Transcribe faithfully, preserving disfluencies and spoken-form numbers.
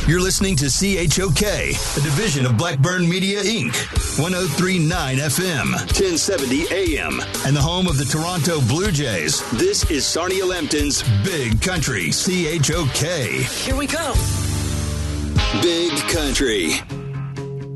You're listening to C H O K, a division of Blackburn Media, Incorporated. one oh three point nine F M, ten seventy A M, and the home of the Toronto Blue Jays. This is Sarnia Lambton's Big Country, C H O K. Here we go. Big Country.